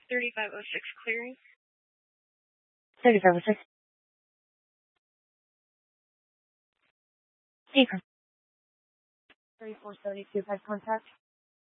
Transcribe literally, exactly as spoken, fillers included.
thirty-five oh six clearing. thirty-five oh six. Decom. thirty-four seventy-two, five contact.